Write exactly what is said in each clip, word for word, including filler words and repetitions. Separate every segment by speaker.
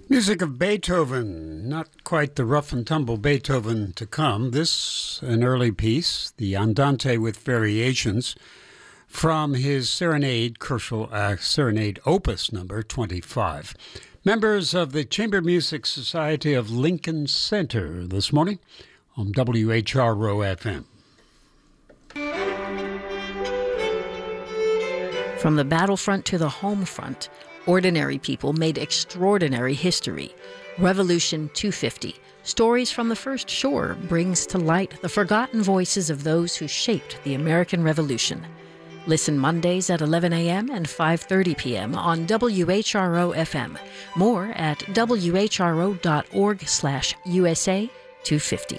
Speaker 1: Music of Beethoven, not quite the rough and tumble Beethoven to come. This, an early piece, the Andante with Variations, from his Serenade, Kerschel, uh, Serenade Opus number twenty-five. Members of the Chamber Music Society of Lincoln Center this morning on W H R O F M.
Speaker 2: From the battlefront to the home front, ordinary people made extraordinary history. Revolution two fifty, Stories from the First Shore, brings to light the forgotten voices of those who shaped the American Revolution. Listen Mondays at eleven a.m. and five thirty p.m. on W H R O F M. More at W H R O dot org slash U S A two fifty.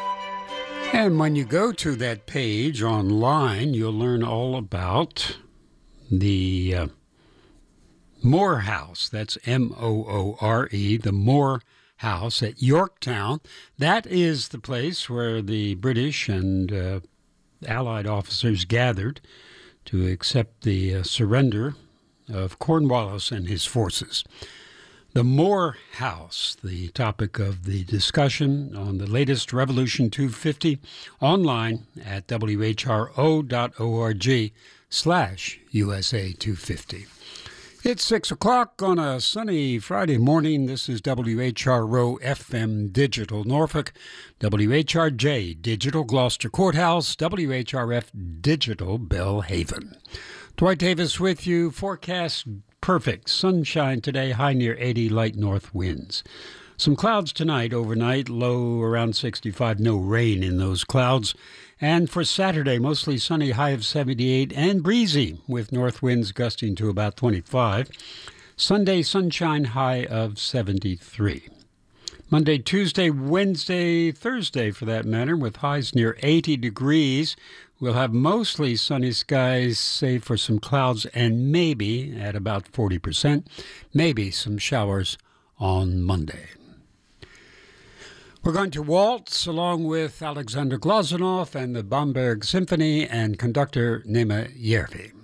Speaker 1: And when you go to that page online, you'll learn all about the Uh, Moore House. That's M O O R E, the Moore House at Yorktown. That is the place where the British and uh, Allied officers gathered to accept the uh, surrender of Cornwallis and his forces. The Moore House, the topic of the discussion on the latest Revolution two fifty, online at W H R O dot org slash U S A two fifty. It's six o'clock on a sunny Friday morning. This is W H R O F M Digital Norfolk, W H R J Digital Gloucester Courthouse, W H R F Digital Bellhaven. Dwight Davis with you. Forecast perfect. Sunshine today, high near eighty, light north winds. Some clouds tonight, overnight, low around sixty-five, no rain in those clouds. And for Saturday, mostly sunny, high of seventy-eight, and breezy with north winds gusting to about twenty-five. Sunday, sunshine, high of seventy-three. Monday, Tuesday, Wednesday, Thursday, for that matter, with highs near eighty degrees. We'll have mostly sunny skies, save for some clouds, and maybe, at about forty percent, maybe some showers on Monday. We're going to waltz along with Alexander Glazunov and the Bamberg Symphony and conductor Nema Järvi.